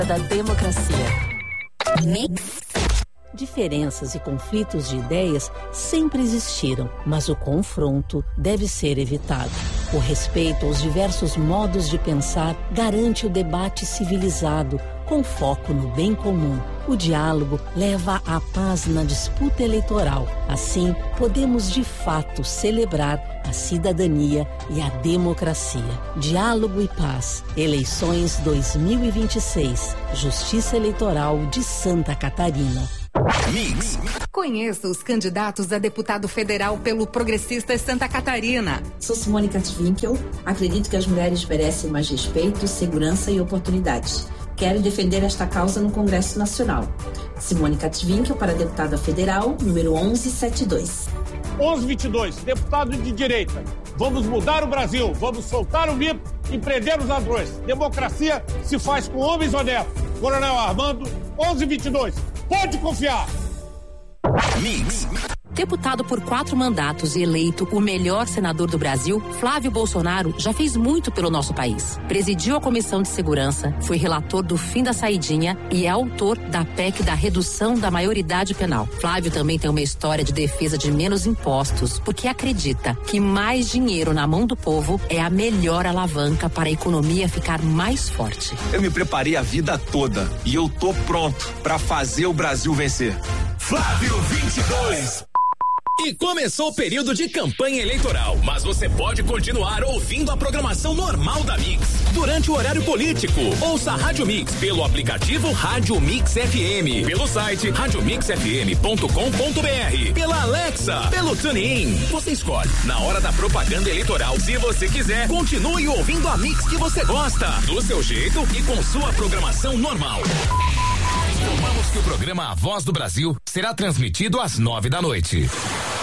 da democracia. Mix. Diferenças e conflitos de ideias sempre existiram, mas o confronto deve ser evitado. O respeito aos diversos modos de pensar garante o debate civilizado, com foco no bem comum. O diálogo leva à paz na disputa eleitoral. Assim, podemos de fato celebrar a cidadania e a democracia. Diálogo e paz. Eleições 2026. Justiça Eleitoral de Santa Catarina. Mix. Conheça os candidatos a deputado federal pelo Progressistas Santa Catarina. Sou Simone Katwinkel. Acredito que as mulheres merecem mais respeito, segurança e oportunidades. Quero defender esta causa no Congresso Nacional. Simone Katwinkel para deputada federal, número 1172. 1122, deputado de direita. Vamos mudar o Brasil, vamos soltar o mito e prender os ladrões. Democracia se faz com homens honestos. Coronel Armando, 1122. Pode confiar. Mix. Deputado por 4 mandatos e eleito o melhor senador do Brasil, Flávio Bolsonaro já fez muito pelo nosso país. Presidiu a Comissão de Segurança, foi relator do fim da saidinha e é autor da PEC da redução da maioridade penal. Flávio também tem uma história de defesa de menos impostos, porque acredita que mais dinheiro na mão do povo é a melhor alavanca para a economia ficar mais forte. Eu me preparei a vida toda e eu tô pronto para fazer o Brasil vencer. Flávio 22. E começou o período de campanha eleitoral, mas você pode continuar ouvindo a programação normal da Mix durante o horário político. Ouça a Rádio Mix pelo aplicativo Rádio Mix FM, pelo site radiomixfm.com.br, pela Alexa, pelo TuneIn. Você escolhe na hora da propaganda eleitoral. Se você quiser, continue ouvindo a Mix que você gosta, do seu jeito e com sua programação normal. Informamos que o programa A Voz do Brasil será transmitido às 9 da noite.